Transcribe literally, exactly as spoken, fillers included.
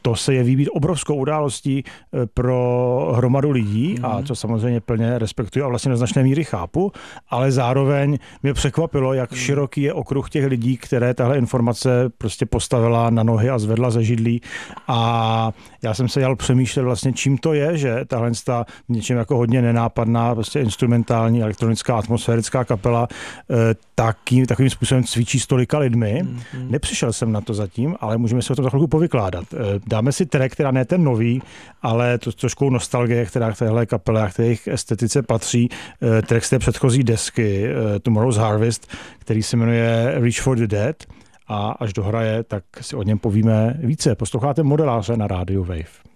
to se jeví být obrovskou událostí pro hromadu lidí mm. a to samozřejmě plně respektuju a vlastně do značné míry chápu, ale zároveň mě překvapilo, jak mm. široký je okruh těch lidí, které tahle informace prostě postavila na nohy a zvedla ze židlí a já jsem se jal přemýšlet vlastně, čím to je, že tahle ta něčem jako hodně nenápadná, prostě instrumentální, elektronická, atmosférická kapela takým, takovým způsobem cvičí s tolika lidmi. Mm-hmm. Nepřišel jsem na to zatím, ale můžeme si o tom za chvilku povykládat. Dáme si track, která ne ten nový, ale to trošku nostalgie, která k téhle kapele a k té jejich estetice patří. Track z té předchozí desky Tomorrow's Harvest, který se jmenuje Reach for the Dead a až dohraje, tak si o něm povíme více. Posloucháte Modeláře na rádiu Wave.